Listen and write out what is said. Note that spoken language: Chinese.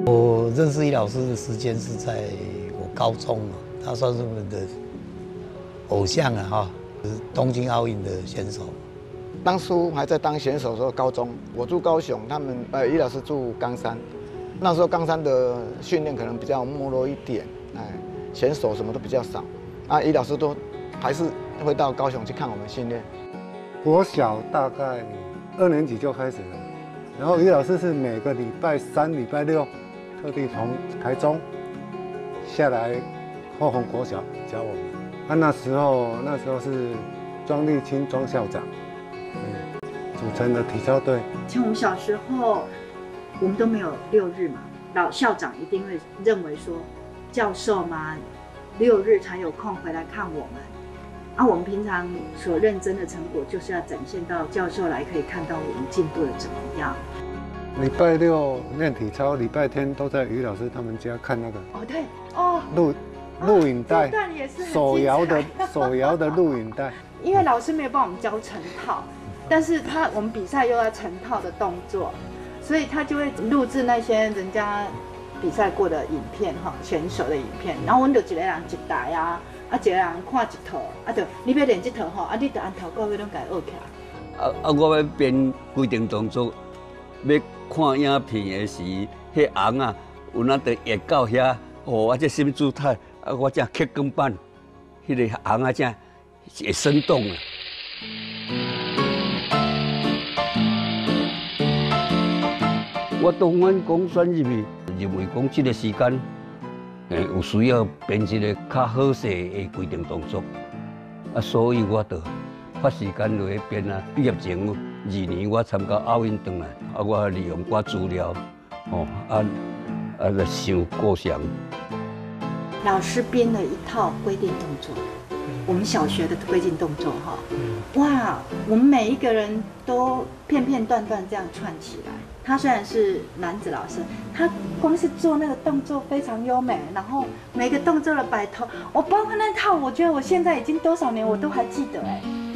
我认识易老师的时间是在我高中嘛，他算是我们的偶像啊哈，是东京奥运的选手。 当初还在当选手的时候，高中我住高雄，他们易老师住冈山，那时候冈山的训练可能比较没落一点，选手什么都比较少，易老师都还是会到高雄去看我们训练。 国小大概2年级就开始了，然后于老师是每个礼拜3、礼拜6，特地从台中下来后虹国小教我们。那时候是庄立清庄校长，组成的体操队。 像我们小时候，我们都没有6日嘛，老校长一定会认为说，教授嘛，6日才有空回来看我们。我们平常所认真的成果，就是要展现到教授来可以看到我们进步的怎么样。 礼拜6练体操，礼拜天都在于老师他们家看那个。 对哦。 录影带，手摇的录影带。 因为老师没有帮我们教成套，但是我们比赛又要成套的动作，所以他就会录制那些人家比赛过的影片选手的影片，然后我们就一个人一台啊，一个人看一套，就你要练这套你就按头到尾拢家学起来。我要编规定动作，要看影片的时，迄红啊，有哪得会到遐，我这什么姿态，我这刻钢板，迄个红啊，这会生动啊。我当阮讲选入去，认为讲这个时间，有需要编一个较好势的规定动作，所以我就花时间落去编啊。毕业前2年我参加奥运回来，我利用我资料，来想构想。 老师编了一套规定动作，我们小学的规定动作哇，我们每一个人都片片段段这样串起来。他虽然是男子老师，他光是做那个动作非常优美，然后每个动作的摆头，我包括那套，我觉得我现在已经多少年我都还记得